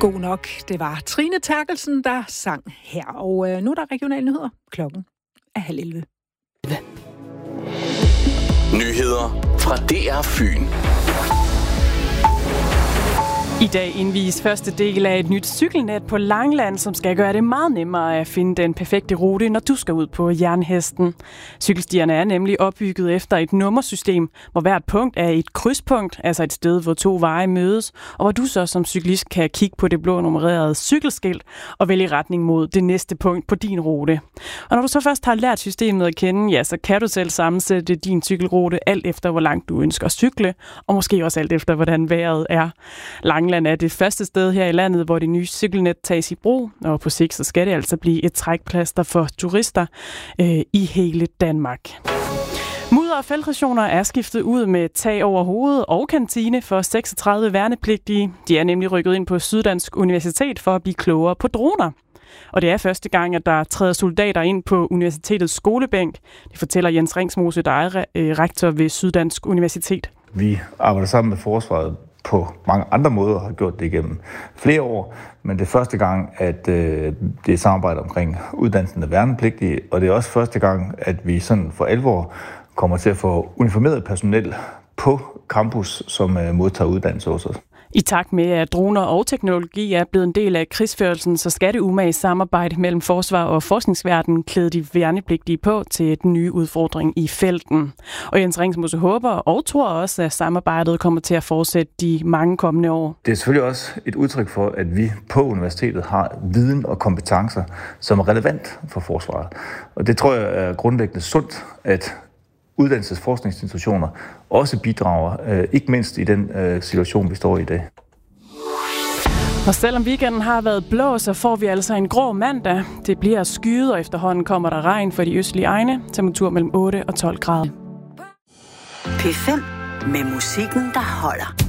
God nok. Det var Trine Terkelsen, der sang her. Og nu er der regionale nyheder. Klokken er 10:30. Nyheder fra DR Fyn. I dag indvies første del af et nyt cykelnet på Langeland, som skal gøre det meget nemmere at finde den perfekte rute, når du skal ud på Jernhesten. Cykelstierne er nemlig opbygget efter et nummersystem, hvor hvert punkt er et krydspunkt, altså et sted, hvor to veje mødes, og hvor du så som cyklist kan kigge på det blå nummererede cykelskilt og vælge retning mod det næste punkt på din rute. Og når du så først har lært systemet at kende, ja, så kan du selv sammensætte din cykelrute alt efter, hvor langt du ønsker at cykle, og måske også alt efter, hvordan vejret er. Langeland er det første sted her i landet, hvor det nye cykelnet tages i brug, og på sigt så skal det altså blive et trækplaster for turister i hele Danmark. Mudder og feltrationer er skiftet ud med tag over hovedet og kantine for 36 værnepligtige. De er nemlig rykket ind på Syddansk Universitet for at blive klogere på droner. Og det er første gang, at der træder soldater ind på universitetets skolebænk. Det fortæller Jens Ringsmose, der er rektor ved Syddansk Universitet. Vi arbejder sammen med forsvaret på mange andre måder, har gjort det igennem flere år, men det er første gang, at det er samarbejde omkring uddannelsen af værnepligtige, og det er også første gang, at vi sådan for alvor kommer til at få uniformeret personel på campus, som modtager uddannelse hos os. I takt med, at droner og teknologi er blevet en del af krigsførelsen, så skal det umage samarbejde mellem forsvar og forskningsverden klæde de værnepligtige på til den nye udfordring i felten. Og Jens Ringsmose håber og tror også, at samarbejdet kommer til at fortsætte de mange kommende år. Det er selvfølgelig også et udtryk for, at vi på universitetet har viden og kompetencer, som er relevant for forsvaret. Og det tror jeg er grundlæggende sundt, at uddannelsesforskningsinstitutioner også bidrager, ikke mindst i den situation, vi står i dag. Og selvom weekenden har været blå, så får vi altså en grå mandag. Det bliver skyet, og efterhånden kommer der regn for de østlige egne. Temperatur mellem 8 og 12 grader. P5 med musikken, der holder.